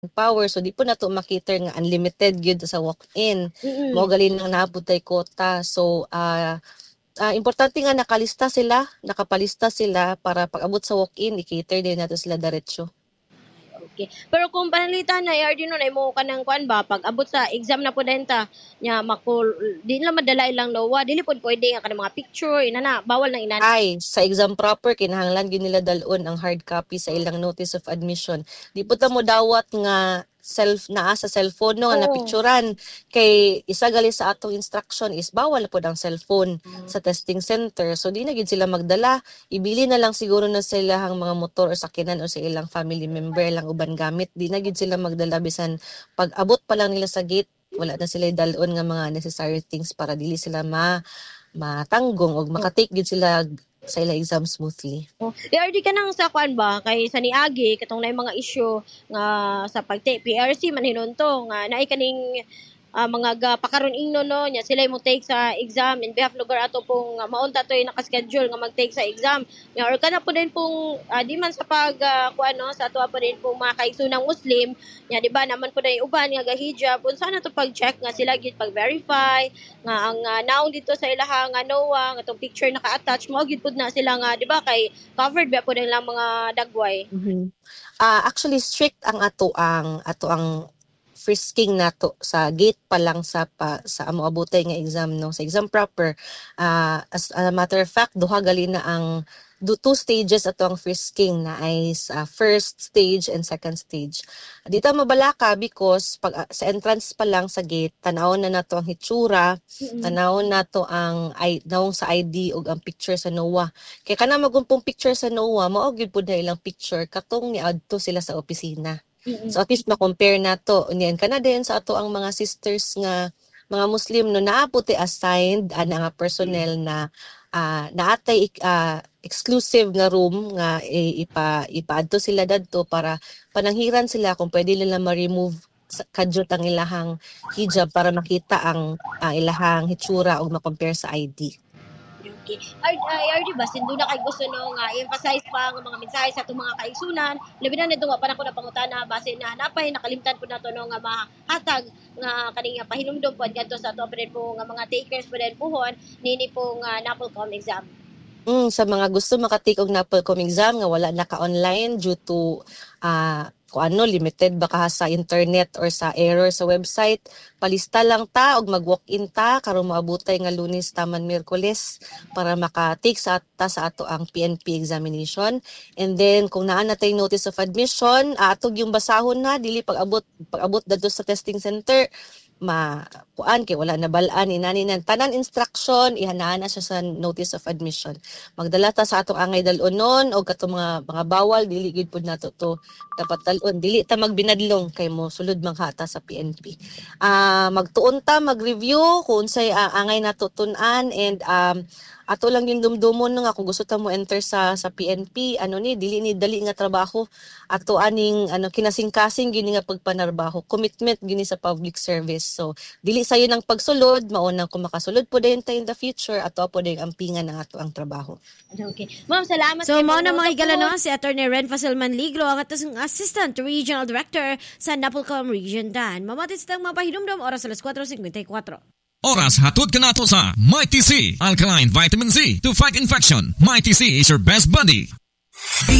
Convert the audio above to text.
power, so di po nato makita nga unlimited gyud sa walk-in. Mao gali nang naabotay quota. So importante nga nakapalista sila para pag-abot sa walk-in, i-cater din nato sila diretso. Okay. Pero kung panalitan na ARD no na mo kanang kuan ba pag abot sa exam na po denta nya di na madala ilang lowa dili pod pwede nga kanang mga picture inana bawal na inana. Ay, sa exam proper kinahanglan gyud nila dalon ang hard copy sa ilang notice of admission. Di po ta mo dawat nga naa sa cellphone no nga napicturan kay isa gali sa atong instruction is bawal pod ang cellphone sa testing center. So di na gid sila magdala, ibili na lang siguro na sila ang mga motor o sakyanan o sa ilang family member lang uban gamit. Di na gid sila magdala bisan pag abot pa lang nila sa gate wala na sila dalon nga mga necessary things para dili sila matanggong o makatake gid sila sa ilang exam smoothly. ARD ka nang sa kuan ba kay sa niagi katong nay mga issue nga sa pagtake PRC man hinunto nga naay kaning mga pakaron ingno no nya sila mo take sa exam in behalf lugar ato pong maunta toy naka-schedule nga mag-take sa exam nya or kana po din pong di man sa pag kuan no sa ato pa din pong mga kaigsunang Muslim nya di ba naman po day uban nga gahijab unsa na to pag-check nga sila gid pag-verify nga ang naong dito sa ilahang NOA nga tong picture naka-attach mo gid pud na sila nga di ba kay covered ba po lang mga dagway. Actually strict ang ato ang frisking nato sa gate pa lang sa amo abotay nga exam no sa exam proper. As a matter of fact duha gali na ang 2 stages ato ang frisking na ay sa first stage and second stage. Dito mabalaka because pag sa entrance pa lang sa gate tanawon na nato ang hitsura, tanawon nato ang nawong sa ID ug ang picture sa NOA. Kay kana magumpong picture sa NOA mao gyud pud na ilang picture katong niadto sila sa opisina. So at least ma-compare nato niyan kana din sa ato ang mga sisters nga mga Muslim no naaputi assigned nga personnel na naatay exclusive nga room nga ipaadto sila dadto para pananghiran sila kung pwede nila ma-remove kadyot ang ilahang hijab para makita ang ilahang hitsura o ma-compare sa ID. Okay. RD ba sindo na kay gusto no nga emphasize pa ang mga mensahe sa atong mga kaigsunan labi na nito nga panako na pangutana base na napay nakalimtan pud nato no nga mahatag nga kaning pahinumdom pod kadto sa ato pa po nga mga takers po din puhon nini pong NAPOLCOM exam. Sa mga gusto makatake og NAPOLCOM exam nga wala naka-online due to limited baka sa internet or sa error sa website, palista lang ta og mag-walk-in ta karon moabotay nga Lunes taman Miyerkules para makatake sa ato ang PNP examination. And then kung naa na tay notice of admission, atog yung basahon na dili pag-abot dadto sa testing center kay wala na balaan inani nan tanan instruction ihanaan na siya sa notice of admission. Magdala ta sa atong angay dalon og katong mga bawal dili gid pud nato to dapat dalon dili ta magbinadlong kay mo sulod manghata sa PNP. Magtuon ta mag-review kung unsay angay nato tun-an and ato lang yung dumdumon nga kung gusto ta mo enter sa PNP dili ni dali nga trabaho ato aning kinasing-kasing gini nga pagpanarbaho commitment gini sa public service. So dili sayo ng pagsulod maunang kung makasulod po dayon ta in the future ato po dayon ampingan ng ato ang trabaho. Okay. Ma'am, salamat. So mao na mga igala si Attorney Ren Fasilman Ligro ang ating Assistant Regional Director sa NAPOLCOM Region Dan. Mamatis tang mga pahinumdum oras alas 4:54. Oras hatod ka nato sa MyTC Alkaline Vitamin C to fight infection. MyTC is your best buddy.